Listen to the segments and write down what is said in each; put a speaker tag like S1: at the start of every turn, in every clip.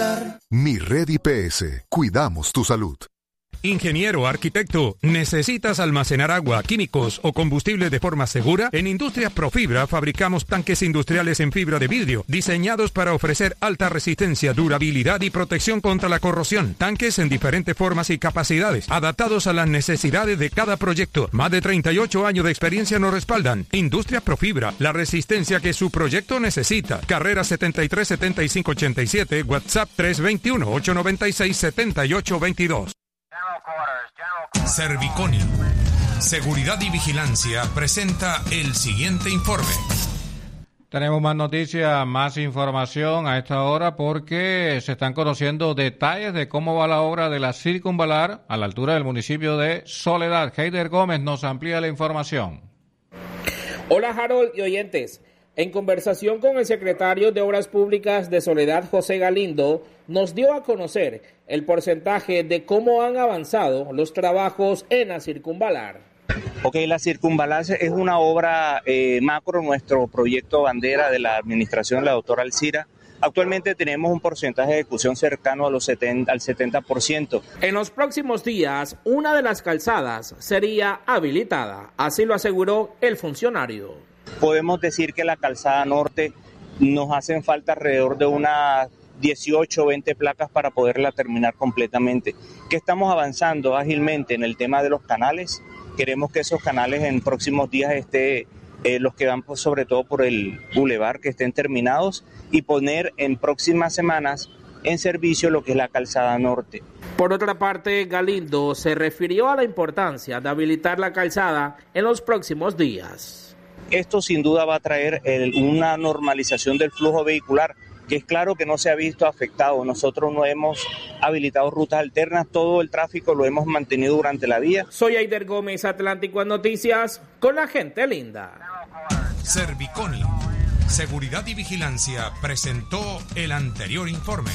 S1: Mi Red IPS. Cuidamos tu salud.
S2: Ingeniero, arquitecto, ¿necesitas almacenar agua, químicos o combustible de forma segura? En Industrias Profibra fabricamos tanques industriales en fibra de vidrio, diseñados para ofrecer alta resistencia, durabilidad y protección contra la corrosión. Tanques en diferentes formas y capacidades, adaptados a las necesidades de cada proyecto. Más de 38 años de experiencia nos respaldan. Industrias Profibra, la resistencia que su proyecto necesita. Carrera 737587, WhatsApp 321-896-7822. Serviconi, Seguridad y Vigilancia presenta el siguiente informe.
S3: Tenemos más noticias, más información a esta hora porque se están conociendo detalles de cómo va la obra de la circunvalar a la altura del municipio de Soledad. Heider Gómez nos amplía la información.
S4: Hola Harold y oyentes. En conversación con el secretario de Obras Públicas de Soledad, José Galindo, nos dio a conocer el porcentaje de cómo han avanzado los trabajos en la circunvalar.
S5: Ok, la circunvalar es una obra macro, nuestro proyecto bandera de la administración de la doctora Alcira. Actualmente tenemos un porcentaje de ejecución cercano a al 70%.
S4: En los próximos días, una de las calzadas sería habilitada, así lo aseguró el funcionario.
S5: Podemos decir que la calzada norte nos hacen falta alrededor de unas 18 o 20 placas para poderla terminar completamente. Que estamos avanzando ágilmente en el tema de los canales. Queremos que esos canales en próximos días los que van sobre todo por el bulevar, que estén terminados y poner en próximas semanas en servicio lo que es la calzada norte.
S4: Por otra parte, Galindo se refirió a la importancia de habilitar la calzada en los próximos días.
S5: Esto sin duda va a traer una normalización del flujo vehicular, que es claro que no se ha visto afectado. Nosotros no hemos habilitado rutas alternas, todo el tráfico lo hemos mantenido durante la vía.
S4: Soy Heider Gómez, Atlántico en Noticias, con la gente linda.
S2: Serviconi, Seguridad y Vigilancia presentó el anterior informe.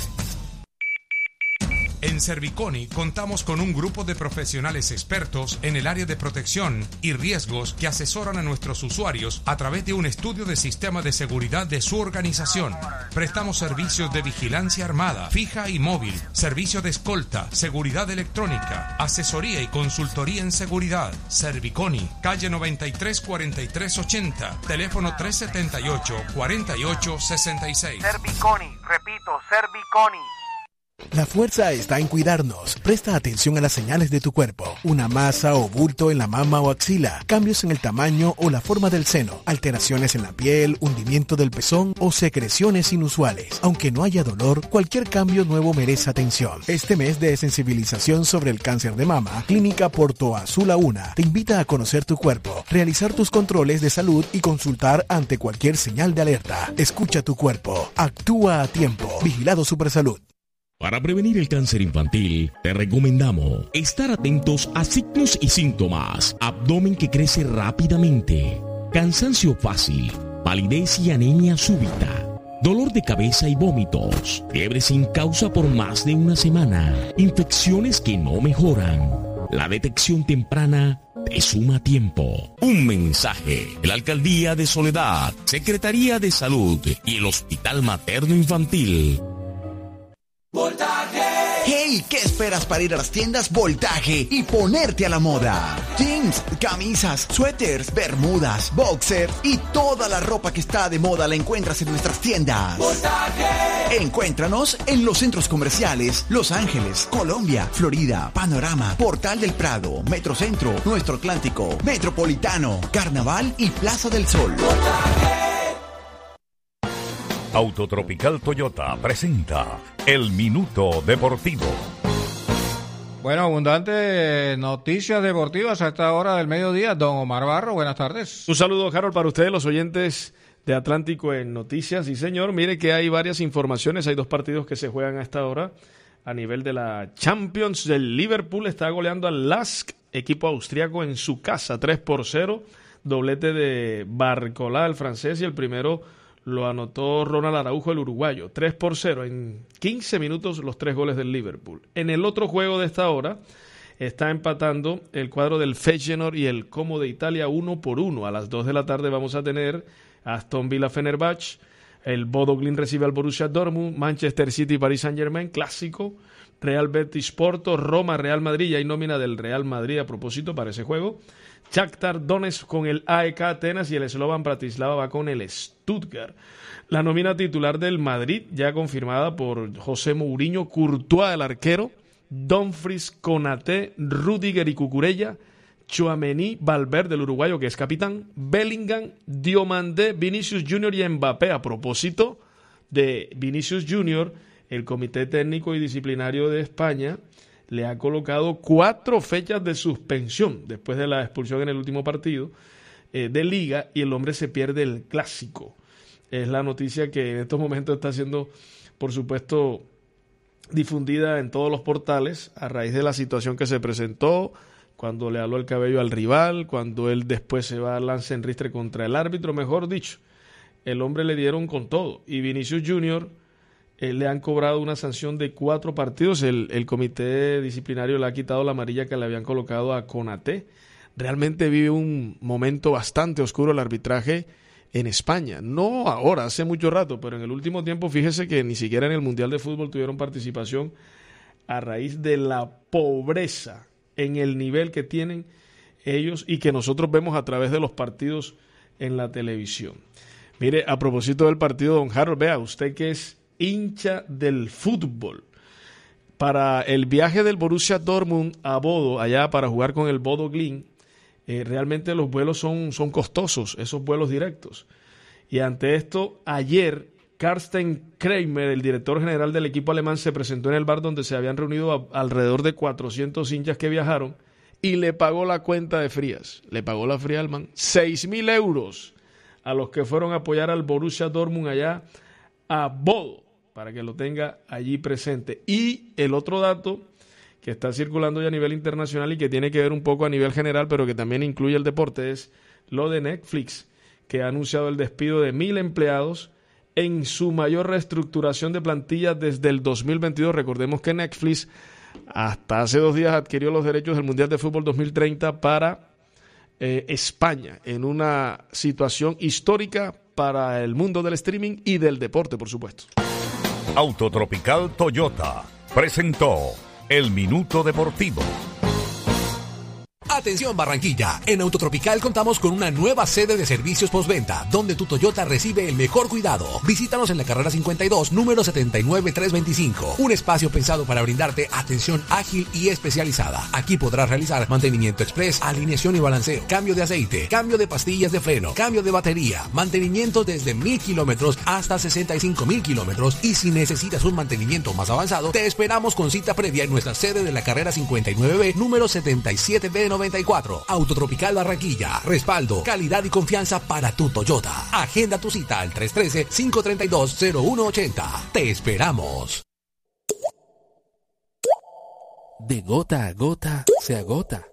S2: En Serviconi contamos con un grupo de profesionales expertos en el área de protección y riesgos que asesoran a nuestros usuarios a través de un estudio de sistema de seguridad de su organización. Prestamos servicios de vigilancia armada, fija y móvil, servicio de escolta, seguridad electrónica, asesoría y consultoría en seguridad. Serviconi, calle 93 43 80, teléfono 378 48 66.
S6: Serviconi, repito, Serviconi.
S7: La fuerza está en cuidarnos. Presta atención a las señales de tu cuerpo. Una masa o bulto en la mama o axila, cambios en el tamaño o la forma del seno, alteraciones en la piel, hundimiento del pezón o secreciones inusuales. Aunque no haya dolor, cualquier cambio nuevo merece atención. Este mes de sensibilización sobre el cáncer de mama, Clínica Porto Azul Auna te invita a conocer tu cuerpo, realizar tus controles de salud y consultar ante cualquier señal de alerta. Escucha tu cuerpo. Actúa a tiempo. Vigilado Supersalud.
S8: Para prevenir el cáncer infantil, te recomendamos estar atentos a signos y síntomas. Abdomen que crece rápidamente, cansancio fácil, palidez y anemia súbita, dolor de cabeza y vómitos, fiebre sin causa por más de una semana, infecciones que no mejoran. La detección temprana te suma tiempo. Un mensaje de la Alcaldía de Soledad, Secretaría de Salud y el Hospital Materno Infantil.
S9: ¡Voltaje! ¡Hey! ¿Qué esperas para ir a las tiendas Voltaje y ponerte a la moda? Jeans, camisas, suéteres, bermudas, boxer y toda la ropa que está de moda la encuentras en nuestras tiendas. ¡Voltaje! Encuéntranos en los centros comerciales Los Ángeles, Colombia, Florida, Panorama, Portal del Prado, Metrocentro, Nuestro Atlántico, Metropolitano, Carnaval y Plaza del Sol. ¡Voltaje!
S10: Autotropical Toyota presenta El Minuto Deportivo.
S3: Bueno, abundantes noticias deportivas a esta hora del mediodía. Don Omar Barro, buenas tardes.
S11: Un saludo, Harold, para ustedes, los oyentes de Atlántico en Noticias. Sí, señor, mire que hay varias informaciones. Hay dos partidos que se juegan a esta hora a nivel de la Champions. El Liverpool está goleando al LASK, equipo austriaco, en su casa, 3-0. Doblete de Barcola, el francés, y el primero lo anotó Ronald Araujo, el uruguayo. 3-0. En 15 minutos los 3 goles del Liverpool. En el otro juego de esta hora está empatando el cuadro del Feyenoord y el Como de Italia 1-1. A las 2 de la tarde vamos a tener Aston Villa Fenerbahce. El Bodo Glimt recibe al Borussia Dortmund, Manchester City, Paris Saint-Germain, clásico. Real Betis Porto, Roma, Real Madrid. Y hay nómina del Real Madrid a propósito para ese juego. Shakhtar Donetsk con el AEK Atenas y el Slovan Bratislava va con el Stuttgart. La nómina titular del Madrid ya confirmada por José Mourinho: Courtois, el arquero, Dumfries, Konaté, Rudiger y Cucurella, Tchouaméni, Valverde, el uruguayo que es capitán, Bellingham, Diomandé, Vinicius Junior y Mbappé. A propósito de Vinicius Junior, el Comité Técnico y Disciplinario de España le ha colocado 4 fechas de suspensión después de la expulsión en el último partido de Liga, y el hombre se pierde el Clásico. Es la noticia que en estos momentos está siendo, por supuesto, difundida en todos los portales a raíz de la situación que se presentó cuando le aló el cabello al rival, cuando él después se va a lance en ristre contra el árbitro. Mejor dicho, el hombre le dieron con todo. Y Vinicius Junior le han cobrado una sanción de 4 partidos. El comité disciplinario le ha quitado la amarilla que le habían colocado a Konaté. Realmente vive un momento bastante oscuro el arbitraje en España. No ahora, hace mucho rato, pero en el último tiempo fíjese que ni siquiera en el Mundial de Fútbol tuvieron participación a raíz de la pobreza en el nivel que tienen ellos y que nosotros vemos a través de los partidos en la televisión. Mire, a propósito del partido, don Harold, vea, usted que es hincha del fútbol, para el viaje del Borussia Dortmund a Bodo, allá para jugar con el Bodo Glimt, realmente los vuelos son costosos, esos vuelos directos. Y ante esto, ayer Carsten Kramer, el director general del equipo alemán, se presentó en el bar donde se habían reunido alrededor de 400 hinchas que viajaron y le pagó la cuenta de frías. Le pagó la fría al man 6.000 euros a los que fueron a apoyar al Borussia Dortmund allá a Bodo, para que lo tenga allí presente. Y el otro dato que está circulando ya a nivel internacional y que tiene que ver un poco a nivel general, pero que también incluye el deporte, es lo de Netflix, que ha anunciado el despido de 1.000 empleados en su mayor reestructuración de plantilla desde el 2022. Recordemos que Netflix hasta hace 2 días adquirió los derechos del Mundial de Fútbol 2030 para España, en una situación histórica para el mundo del streaming y del deporte, por supuesto.
S10: Autotropical Toyota presentó El Minuto Deportivo.
S12: Atención Barranquilla, en Autotropical contamos con una nueva sede de servicios postventa, donde tu Toyota recibe el mejor cuidado. Visítanos en la carrera 52, número 79325, un espacio pensado para brindarte atención ágil y especializada. Aquí podrás realizar mantenimiento express, alineación y balanceo, cambio de aceite, cambio de pastillas de freno, cambio de batería, mantenimiento desde 1.000 kilómetros hasta 65.000 kilómetros, y si necesitas un mantenimiento más avanzado, te esperamos con cita previa en nuestra sede de la carrera 59B, número 77B94. Autotropical Barranquilla, respaldo, calidad y confianza para tu Toyota. Agenda tu cita al 313-532-0180. Te esperamos.
S13: De gota a gota se agota.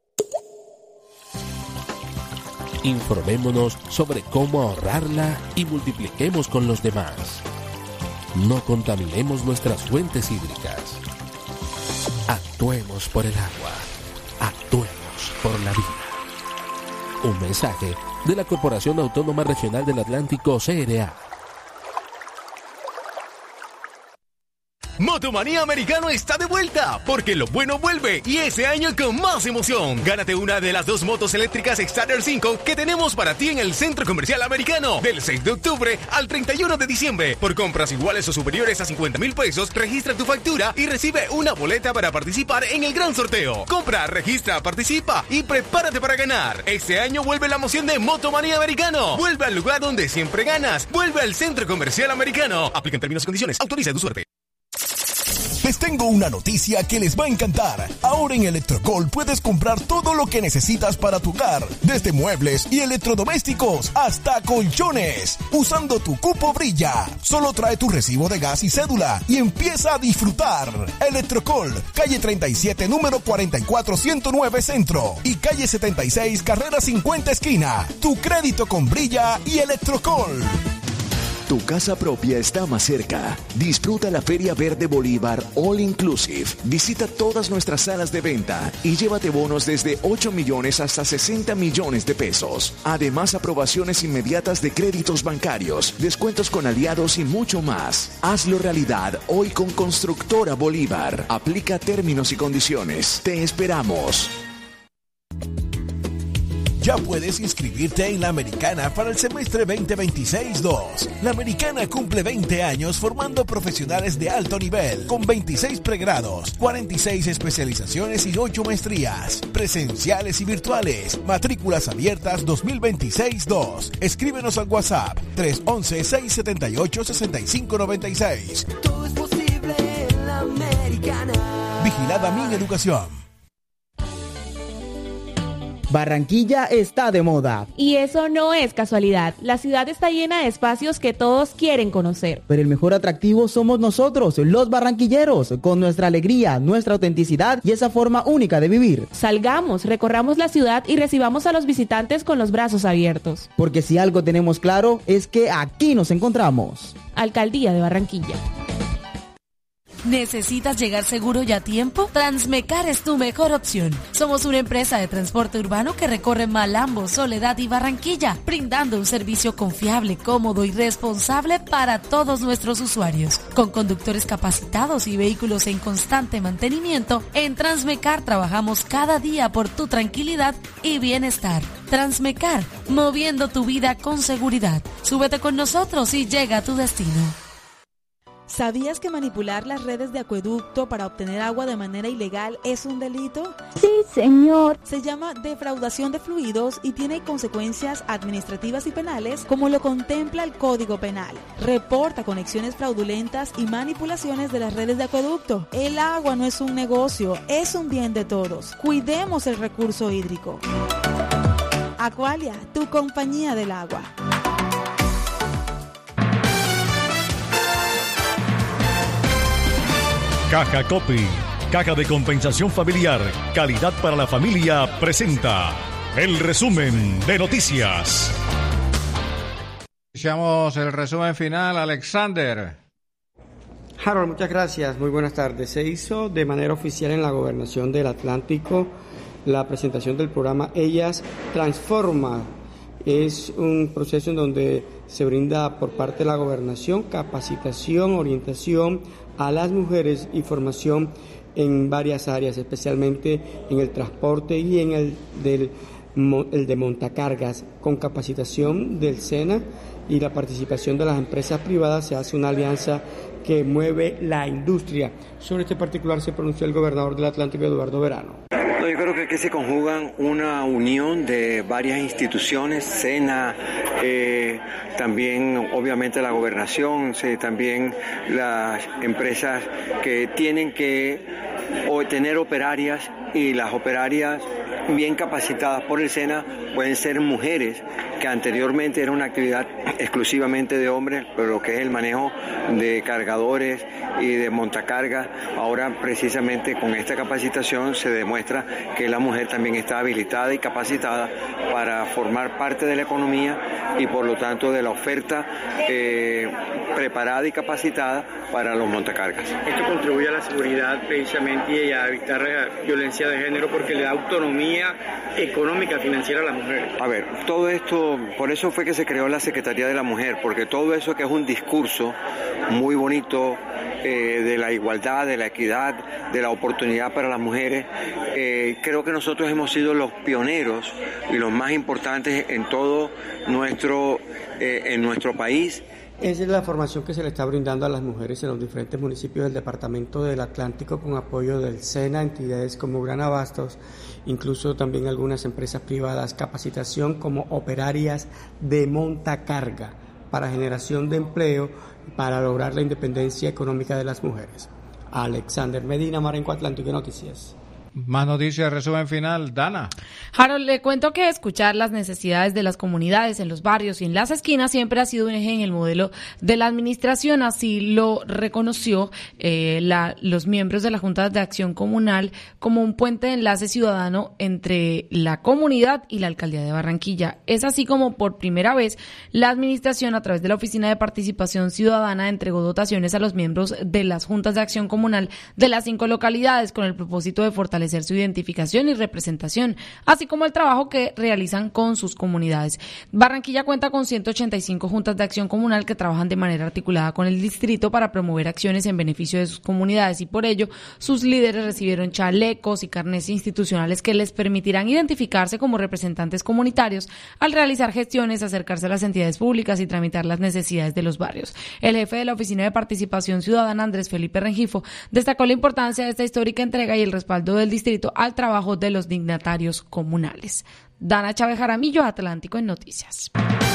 S13: Informémonos sobre cómo ahorrarla y multipliquemos con los demás. No contaminemos nuestras fuentes hídricas. Actuemos por el agua. Actuemos por la vida. Un mensaje de la Corporación Autónoma Regional del Atlántico, CRA.
S14: Motomanía Americano está de vuelta, porque lo bueno vuelve, y ese año con más emoción. Gánate una de las 2 motos eléctricas Starter 5 que tenemos para ti en el Centro Comercial Americano, del 6 de octubre al 31 de diciembre. Por compras iguales o superiores a 50,000 pesos, registra tu factura y recibe una boleta para participar en el gran sorteo. Compra, registra, participa y prepárate para ganar. Este año vuelve la emoción de Motomanía Americano. Vuelve al lugar donde siempre ganas. Vuelve al Centro Comercial Americano. Aplican términos y condiciones. Autoriza tu suerte.
S15: Les tengo una noticia que les va a encantar. Ahora en Electrocol puedes comprar todo lo que necesitas para tu hogar, desde muebles y electrodomésticos hasta colchones, usando tu cupo Brilla. Solo trae tu recibo de gas y cédula y empieza a disfrutar. Electrocol, calle 37, número 44109 Centro, y calle 76, carrera 50 esquina. Tu crédito con Brilla y Electrocol.
S16: Tu casa propia está más cerca. Disfruta la Feria Verde Bolívar All Inclusive. Visita todas nuestras salas de venta y llévate bonos desde 8 millones hasta 60 millones de pesos. Además, aprobaciones inmediatas de créditos bancarios, descuentos con aliados y mucho más. Hazlo realidad hoy con Constructora Bolívar. Aplica términos y condiciones. Te esperamos.
S7: Ya puedes inscribirte en la Americana para el semestre 2026-2. La Americana cumple 20 años formando profesionales de alto nivel, con 26 pregrados, 46 especializaciones y 8 maestrías, presenciales y virtuales. Matrículas abiertas 2026-2. Escríbenos al WhatsApp 311-678-6596.
S17: Todo es posible en la Americana.
S7: Vigilada Mi Educación.
S18: Barranquilla está de moda.
S19: Y eso no es casualidad. La ciudad está llena de espacios que todos quieren conocer.
S18: Pero el mejor atractivo somos nosotros, los barranquilleros, con nuestra alegría, nuestra autenticidad y esa forma única de vivir.
S19: Salgamos, recorramos la ciudad y recibamos a los visitantes con los brazos abiertos.
S18: Porque si algo tenemos claro es que aquí nos encontramos.
S19: Alcaldía de Barranquilla.
S20: ¿Necesitas llegar seguro y a tiempo? Transmecar es tu mejor opción. Somos una empresa de transporte urbano que recorre Malambo, Soledad y Barranquilla, brindando un servicio confiable, cómodo y responsable para todos nuestros usuarios. Con conductores capacitados y vehículos en constante mantenimiento, en Transmecar trabajamos cada día por tu tranquilidad y bienestar. Transmecar, moviendo tu vida con seguridad. Súbete con nosotros y llega a tu destino.
S21: ¿Sabías que manipular las redes de acueducto para obtener agua de manera ilegal es un delito?
S22: Sí, señor.
S21: Se llama defraudación de fluidos y tiene consecuencias administrativas y penales como lo contempla el Código Penal. Reporta conexiones fraudulentas y manipulaciones de las redes de acueducto. El agua no es un negocio, es un bien de todos. Cuidemos el recurso hídrico. Aqualia, tu compañía del agua.
S23: Caja Copy, Caja de Compensación Familiar, calidad para la familia, presenta el resumen de noticias.
S3: Iniciamos el resumen final, Alexander.
S24: Harold, muchas gracias, muy buenas tardes. Se hizo de manera oficial en la Gobernación del Atlántico la presentación del programa Ellas Transforma. Es un proceso en donde se brinda por parte de la Gobernación capacitación, orientación a las mujeres y formación en varias áreas, especialmente en el transporte y en el de montacargas. Con capacitación del SENA y la participación de las empresas privadas se hace una alianza que mueve la industria. Sobre este particular se pronunció el gobernador del Atlántico, Eduardo Verano.
S25: Yo creo que aquí se conjugan una unión de varias instituciones, SENA, también obviamente la gobernación, también las empresas que tienen que tener operarias, y las operarias bien capacitadas por el SENA pueden ser mujeres, que anteriormente era una actividad exclusivamente de hombres, pero lo que es el manejo de cargadores y de montacargas, ahora precisamente con esta capacitación se demuestra que la mujer también está habilitada y capacitada para formar parte de la economía y por lo tanto de la oferta preparada y capacitada para los montacargas.
S26: Esto contribuye a la seguridad precisamente y a evitar violencia de género porque le da autonomía económica, financiera a la mujer.
S25: A ver, todo esto, por eso fue que se creó la Secretaría de la Mujer, porque todo eso que es un discurso muy bonito de la igualdad, de la equidad, de la oportunidad para las mujeres, creo que nosotros hemos sido los pioneros y los más importantes en todo nuestro país.
S24: Esa es la formación que se le está brindando a las mujeres en los diferentes municipios del Departamento del Atlántico con apoyo del SENA, entidades como Gran Abastos, incluso también algunas empresas privadas, capacitación como operarias de montacarga para generación de empleo para lograr la independencia económica de las mujeres. Alexander Medina, Marenco Atlántico Noticias.
S3: Más noticias, resumen final, Dana.
S1: Harold, le cuento que escuchar las necesidades de las comunidades en los barrios y en las esquinas siempre ha sido un eje en el modelo de la administración, así lo reconoció los miembros de la Junta de Acción Comunal como un puente de enlace ciudadano entre la comunidad y la Alcaldía de Barranquilla. Es así como por primera vez la administración, a través de la Oficina de Participación Ciudadana, entregó dotaciones a los miembros de las Juntas de Acción Comunal de las 5 localidades con el propósito de fortalecer su identificación y representación, así como el trabajo que realizan con sus comunidades. Barranquilla cuenta con 185 juntas de acción comunal que trabajan de manera articulada con el distrito para promover acciones en beneficio de sus comunidades, y por ello sus líderes recibieron chalecos y carnets institucionales que les permitirán identificarse como representantes comunitarios al realizar gestiones, acercarse a las entidades públicas y tramitar las necesidades de los barrios. El jefe de la Oficina de Participación Ciudadana, Andrés Felipe Rengifo, destacó la importancia de esta histórica entrega y el respaldo del distrito al trabajo de los dignatarios comunales. Dana Chávez Jaramillo, Atlántico en Noticias.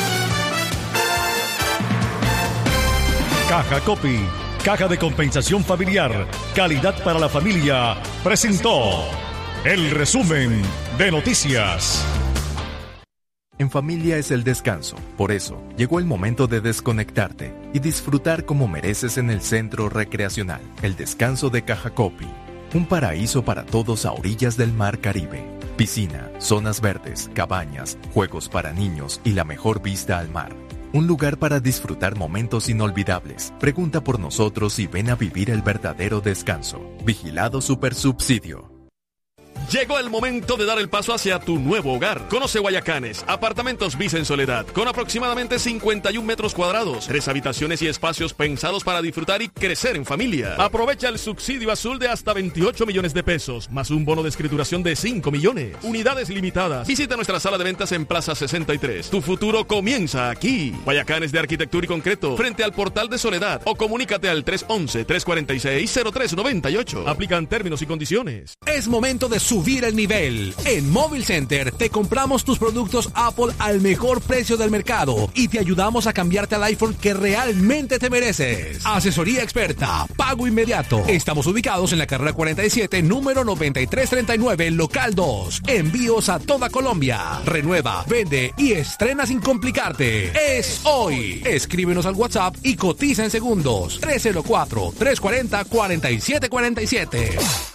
S23: Caja Copy, Caja de Compensación Familiar, calidad para la familia, presentó el resumen de noticias.
S2: En familia es el descanso, por eso llegó el momento de desconectarte y disfrutar como mereces en el Centro Recreacional, el descanso de Caja Copy. Un paraíso para todos a orillas del Mar Caribe. Piscina, zonas verdes, cabañas, juegos para niños y la mejor vista al mar. Un lugar para disfrutar momentos inolvidables. Pregunta por nosotros y ven a vivir el verdadero descanso. Vigilado Supersubsidio.
S14: Llegó el momento de dar el paso hacia tu nuevo hogar. Conoce Guayacanes, apartamentos Visa en Soledad, con aproximadamente 51 metros cuadrados, 3 habitaciones y espacios pensados para disfrutar y crecer en familia. Aprovecha el subsidio azul de hasta 28 millones de pesos, más un bono de escrituración de 5 millones. Unidades limitadas. Visita nuestra sala de ventas en Plaza 63. Tu futuro comienza aquí. Guayacanes de Arquitectura y Concreto, frente al Portal de Soledad, o comunícate al 311-346-0398. Aplican términos y condiciones.
S12: Es momento de subir el nivel. En Mobile Center te compramos tus productos Apple al mejor precio del mercado y te ayudamos a cambiarte al iPhone que realmente te mereces. Asesoría experta, pago inmediato. Estamos ubicados en la carrera 47, número 9339, local 2. Envíos a toda Colombia. Renueva, vende y estrena sin complicarte. Es hoy. Escríbenos al WhatsApp y cotiza en segundos. 304-340-4747.